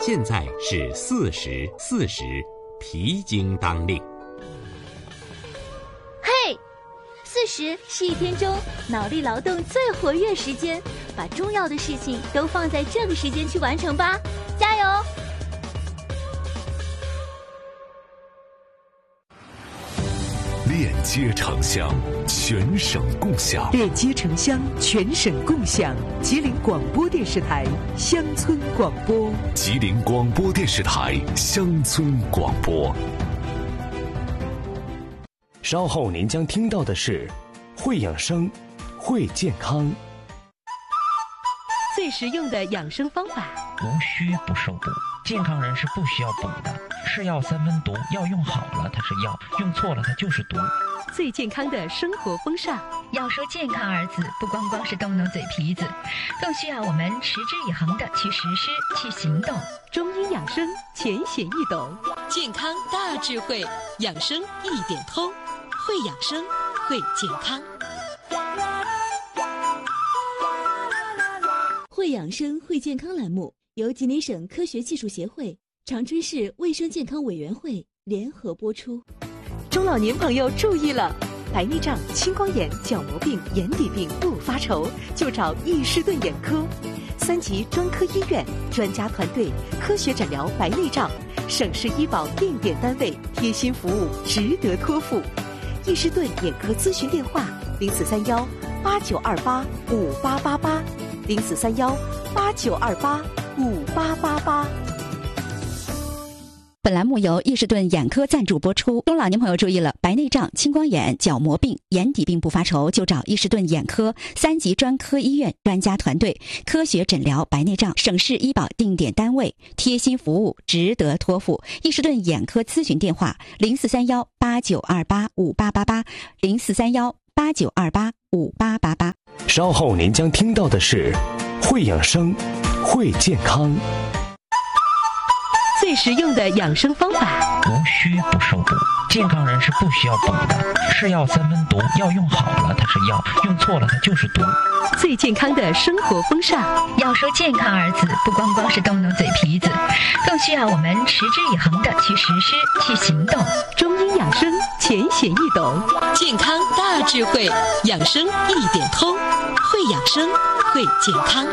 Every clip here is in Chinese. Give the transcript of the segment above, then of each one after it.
现在是40，脾经当令。 嘿，40是一天中脑力劳动最活跃时间，把重要的事情都放在这个时间去完成吧，加油！ 链接城乡，全省共享。 链接城乡，全省共享。吉林广播电视台乡村广播。 吉林广播电视台乡村广播。 稍后您将听到的是会养生，会健康。 最实用的养生方法， 无需不受补。健康人是不需要补的，是药三分毒，药用好了它是药，用错了它就是毒。 最健康的生活风尚， 要说健康二字，不光光是动动嘴皮子，更需要我们持之以恒的去实施、去行动。 中医养生浅显易懂， 健康大智慧，养生一点通，会养生，会健康。 会养生会健康栏目由吉林省科学技术协会、长春市卫生健康委员会联合播出。 中老年朋友注意了，白内障、青光眼、角膜病、眼底病不发愁，就找易士顿眼科，3级专科医院，专家团队，科学诊疗白内障，省市医保定点单位，贴心服务，值得托付。易士顿眼科咨询电话：0431-8928-5888，0431-8928-5888。 本栏目由易士顿眼科赞助播出。中老年朋友注意了，白内障、青光眼、角膜病、眼底病不发愁，就找易士顿眼科，3级专科医院，专家团队，科学诊疗白内障，省市医保定点单位，贴心服务，值得托付。易士顿眼科咨询电话：0431-8928-5888，0431-8928-5888。 稍后您将听到的是会养生，会健康。 最实用的养生方法， 无需不受补。健康人是不需要补的，是药三分毒，药用好了它是药，用错了它就是毒。 最健康的生活风尚， 要说健康二字，不光光是动动嘴皮子，更需要我们持之以恒的去实施、去行动。 中医养生浅显易懂， 健康大智慧，养生一点通，会养生，会健康。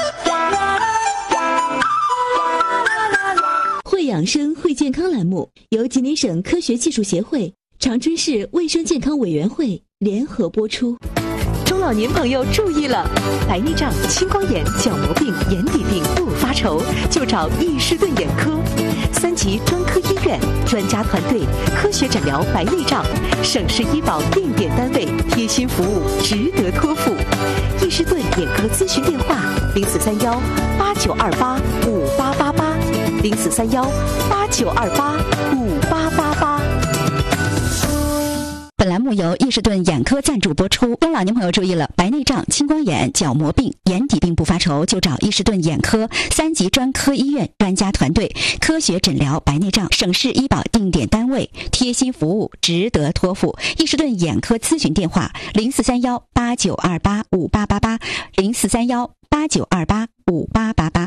会养生会健康栏目由吉林省科学技术协会、长春市卫生健康委员会联合播出。 中老年朋友注意了，白内障、青光眼、角膜病、眼底病不发愁，就找易士顿眼科，3级专科医院，专家团队，科学诊疗白内障，省市医保定点单位，贴心服务，值得托付。易士顿眼科咨询电话：0431-8928-5888，0431-8928-5888。 本栏目由易士顿眼科赞助播出。中老年朋友注意了，白内障、青光眼、角膜病、眼底病不发愁，就找易士顿眼科，3级专科医院，专家团队，科学诊疗白内障，省市医保定点单位，贴心服务，值得托付。易士顿眼科咨询电话：0431-8928-5888，0431-8928-5888。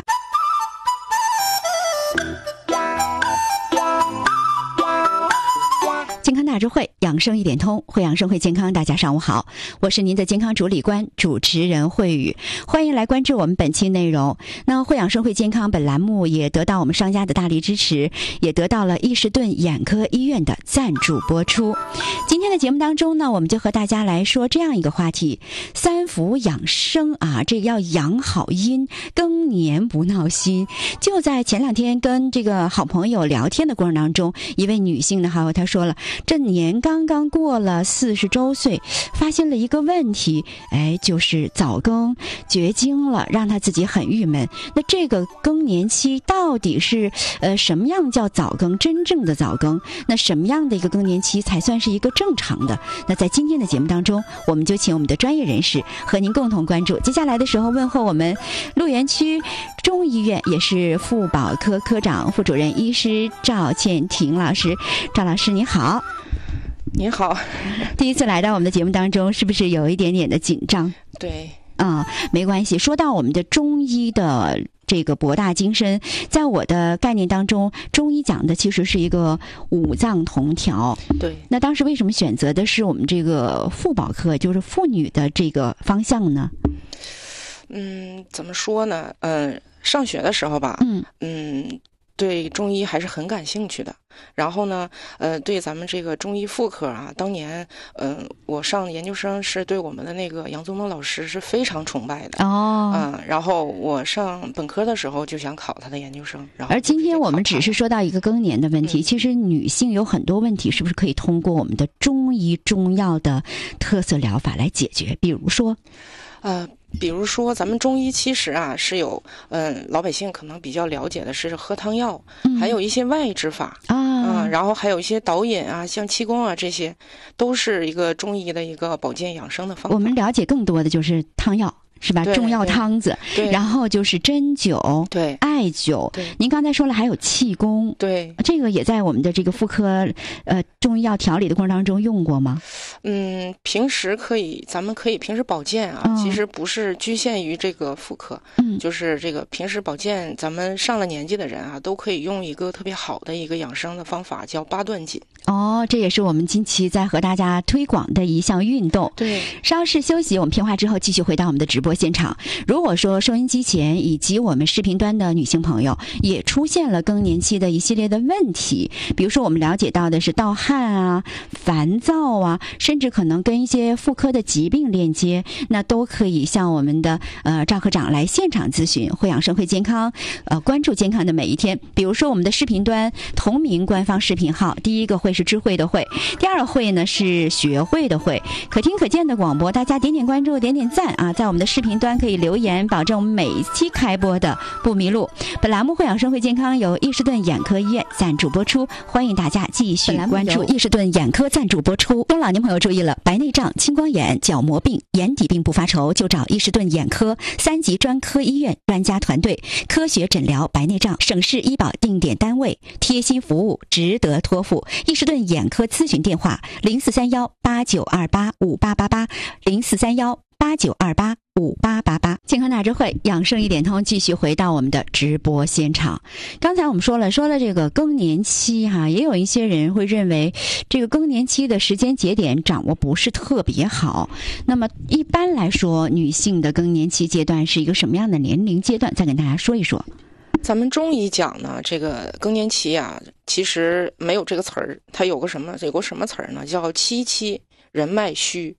健康大智慧，养生一点通，会养生会健康。大家上午好，我是您的健康主理官主持人慧宇，欢迎来关注我们本期内容。那会养生会健康本栏目也得到我们商家的大力支持，也得到了易士顿眼科医院的赞助播出。今天的节目当中呢，我们就和大家来说这样一个话题：3伏养生啊，这要养好阴，更年不闹心。就在前2天跟这个好朋友聊天的过程当中，一位女性呢，她说了，这年刚刚过了40周岁，发现了一个问题，就是早更绝经了，让她自己很郁闷。那这个更年期到底是什么样叫早更，真正的早更？那什么样的一个更年期才算是一个正常的？那在今天的节目当中，我们就请我们的专业人士和您共同关注。接下来的时候问候我们鹿园区中医院也是妇保科科长、副主任医师赵倩婷老师。赵老师你好。 您好。 第一次来到我们的节目当中，是不是有一点点的紧张？ 对， 啊，没关系。说到我们的中医的这个博大精深，在我的概念当中，中医讲的其实是一个五脏同调。 对。 那当时为什么选择的是我们这个妇保科，就是妇女的这个方向呢？ 怎么说呢？上学的时候吧，对中医还是很感兴趣的。然后呢，对咱们这个中医妇科啊，当年，我上研究生是对我们的那个杨宗孟老师是非常崇拜的然后我上本科的时候就想考他的研究生。然后而今天我们只是说到一个更年的问题，其实女性有很多问题，是不是可以通过我们的中医中药的特色疗法来解决？ 比如说咱们中医其实啊是有，老百姓可能比较了解的是喝汤药，还有一些外治法然后还有一些导引啊，像气功啊，这些都是一个中医的一个保健养生的方法。 我们了解更多的就是汤药。是吧？中药汤子，然后就是针灸， 对， 艾灸。 对， 您刚才说了还有气功， 对， 这个也在我们的这个妇科中医药调理的过程当中用过吗？ 平时咱们可以平时保健啊，其实不是局限于这个妇科，就是这个平时保健，咱们上了年纪的人啊，都可以用一个特别好的一个养生的方法，叫八段锦。 这也是我们近期在和大家推广的一项运动。 对， 稍事休息，我们片花之后继续回到我们的直播现场。如果说收音机前以及我们视频端的女性朋友也出现了更年期的一系列的问题，比如说我们了解到的是盗汗啊、烦躁啊，甚至可能跟一些妇科的疾病链接，那都可以向我们的赵科长来现场咨询。慧养生会健康，关注健康的每一天。比如说我们的视频端同名官方视频号，第一个会是智慧的慧，第二个慧呢是学会的慧，可听可见的广播，大家点点关注，点点赞啊，在我们的视频端可以留言，保证我们每一期开播的不迷路。本栏目慧养生会健康由伊士顿眼科医院赞助播出，欢迎大家继续关注。伊士顿眼科赞助播出。中老年朋友注意了，白内障、青光眼、角膜病、眼底病不发愁，就找伊士顿眼科3级专科医院专家团队，科学诊疗白内障，省市医保定点单位，贴心服务，值得托付。伊士顿眼科咨询电话043189285888 043189285888。健康大智慧，养生一点通，继续回到我们的直播现场。刚才我们说了这个更年期也有一些人会认为这个更年期的时间节点掌握不是特别好。那么一般来说，女性的更年期阶段是一个什么样的年龄阶段？再跟大家说一说。 咱们中医讲呢，这个更年期啊，其实没有这个词儿，它有个什么词儿呢？叫七七人脉虚。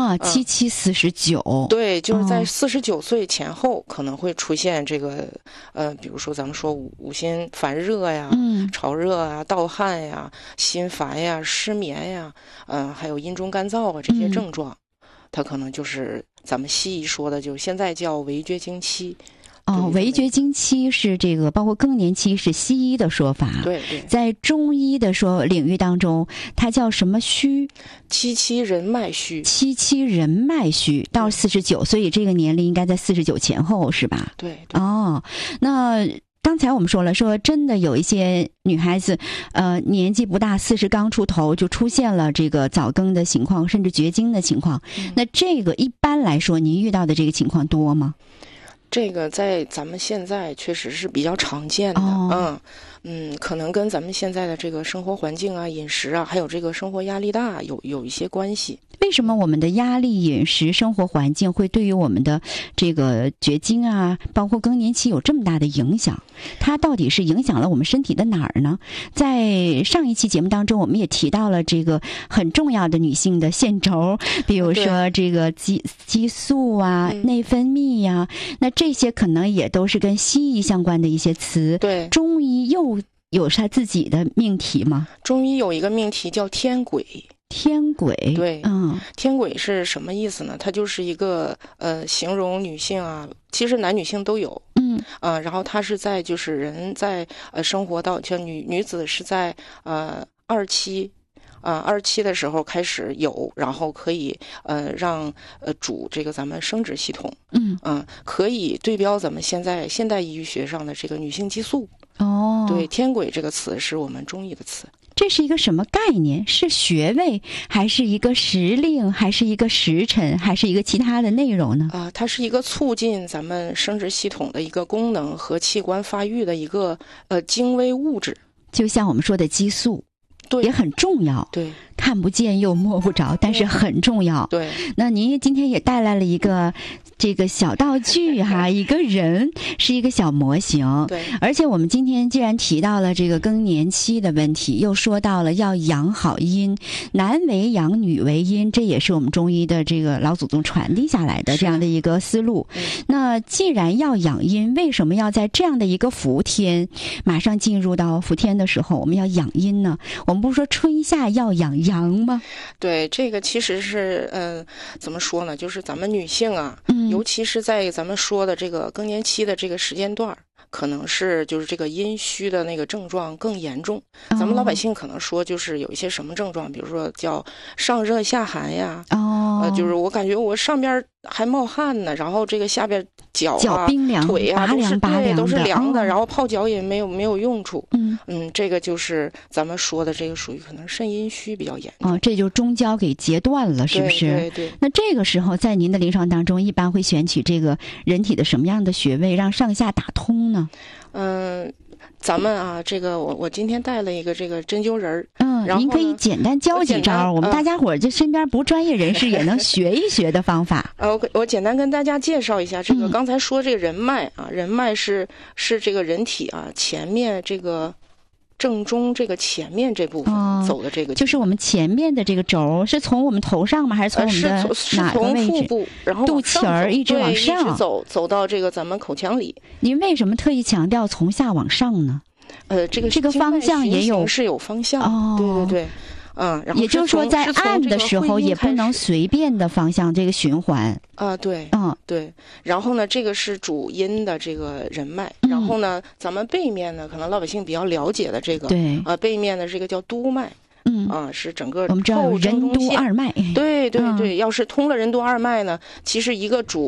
7749， 对，就是在49岁前后可能会出现这个比如说咱们说五心烦热呀、潮热啊、盗汗呀、心烦呀、失眠呀，还有阴中干燥啊这些症状，它可能就是咱们西医说的，就现在叫围绝经期。 围绝经期是这个，包括更年期是西医的说法。 对， 在中医的领域当中，它叫什么虚？ 七七人脉虚。 七七人脉虚到49，所以这个年龄应该在49前后，是吧？ 对。 那刚才我们说真的有一些女孩子，年纪不大，40刚出头就出现了这个早更的情况，甚至绝经的情况。那这个一般来说，您遇到的这个情况多吗？ 这个在咱们现在确实是比较常见的，可能跟咱们现在的这个生活环境啊、饮食啊，还有这个生活压力大有一些关系。 为什么我们的压力、饮食、生活环境会对于我们的这个绝经啊，包括更年期有这么大的影响？它到底是影响了我们身体的哪儿呢？在上一期节目当中，我们也提到了这个很重要的女性的线轴，比如说这个激素啊、内分泌呀，那这些可能也都是跟西医相关的一些词。 对， 中医又有它自己的命题吗？ 中医有一个命题叫天癸。 天癸， 对，天癸是什么意思呢？它就是一个形容女性啊，其实男女性都有，然后它是在就是人在生活到像女子是在二期的时候开始有，然后可以让主这个咱们生殖系统，可以对标咱们现代医学上的这个女性激素。 对， 天癸这个词是我们中医的词。 这是一个什么概念？是穴位，还是一个时令，还是一个时辰，还是一个其他的内容呢？ 它是一个促进咱们生殖系统的一个功能和器官发育的一个精微物质， 就像我们说的激素， 对， 也很重要。 对。 看不见又摸不着，但是很重要。 对， 那您今天也带来了一个这个小道具哈，一个人是一个小模型。 对， 而且我们今天既然提到了这个更年期的问题，又说到了要养好阴，男为阳，女为阴，这也是我们中医的这个老祖宗传递下来的这样的一个思路。那既然要养阴，为什么要在这样的一个伏天，马上进入到伏天的时候，我们要养阴呢？我们不是说春夏要养阳吗？ 对，这个其实是怎么说呢？就是咱们女性啊，尤其是在咱们说的这个更年期的这个时间段，可能是就是这个阴虚的那个症状更严重。咱们老百姓可能说就是有一些什么症状，比如说叫上热下寒呀，就是我感觉我上边还冒汗呢，然后这个下边脚冰凉， 腿啊都是凉的，然后泡脚也没有用处。这个就是咱们说的这个属于可能肾阴虚比较严重。 这就中焦给截断了，是不是？ 对对。 那这个时候在您的临床当中，一般会选取这个人体的什么样的穴位，让上下打通呢？ 咱们啊，这个我今天带了一个这个针灸人儿，然后您可以简单教几招，我们大家伙就身边不专业人士也能学一学的方法。 我简单跟大家介绍一下这个，刚才说这个人脉啊，人脉是这个人体啊前面这个正中这个前面这部分走的这个， 就是我们前面的这个轴是从我们头上吗？还是从我们的哪个位置？ 是从腹部，然后肚脐儿一直往上， 一直走到这个咱们口腔里。 您为什么特意强调从下往上呢？ 这个方向也有是有方向，对。然后也就是说，在按的时候也不能随便的方向这个循环对，对。然后呢，这个是主阴的这个人脉，然后呢，咱们背面呢，可能老百姓比较了解的这个， 对背面的这个叫督脉。是整个我们知道有任督二脉， 对。要是通了任督二脉呢，其实一个主